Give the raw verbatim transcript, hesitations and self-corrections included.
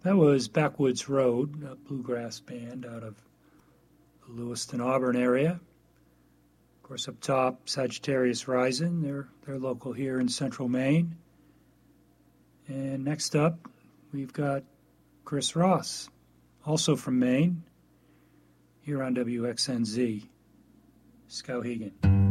That was Backwoods Road, a bluegrass band out of the Lewiston, Auburn area. Of course, up top, Sagittarius Rising. They're, they're local here in central Maine. And next up, we've got Chris Ross, also from Maine, here on W X N Z, Skowhegan.